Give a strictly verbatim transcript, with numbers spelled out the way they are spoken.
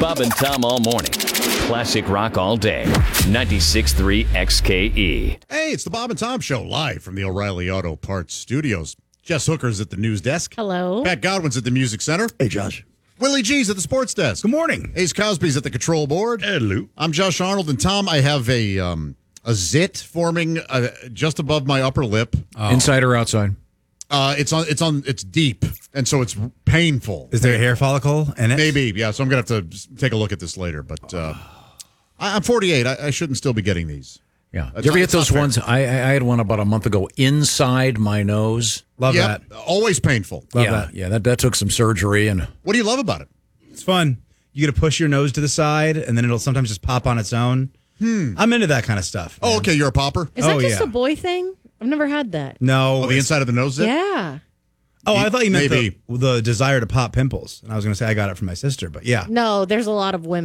Bob and Tom all morning. Classic rock all day. ninety-six point three X K E. Hey, it's the Bob and Tom Show, live from the O'Reilly Auto Parts Studios. Jess Hooker's at the news desk. Hello. Pat Godwin's at the music center. Hey, Josh. Willie G's at the sports desk. Good morning. Ace Cosby's at the control board. Hello. I'm Josh Arnold, and Tom, I have a um, a zit forming uh, just above my upper lip. Inside or outside? Uh, it's on. It's on. It's deep, and so it's painful. Is there a hair follicle in it? Maybe, yeah. So I'm gonna have to take a look at this later. But uh, I, I'm forty-eight. I, I shouldn't still be getting these. Yeah. That's Did you ever not- get it's not those fair. ones? I, I I had one about a month ago inside my nose. Love Yep, that. always painful. Love yeah, that. yeah. That that took some surgery and What do you love about it? It's fun. You get to push your nose to the side, and then it'll sometimes just pop on its own. Hmm. I'm into that kind of stuff. Oh, man. okay. You're a popper. Is that Oh, just yeah. a boy thing? I've never had that. No. Oh, the it's- inside of the nose zit. Yeah. Oh, I thought you meant Maybe. the, the desire to pop pimples. And I was going to say I got it from my sister, but yeah. No, there's a lot of women.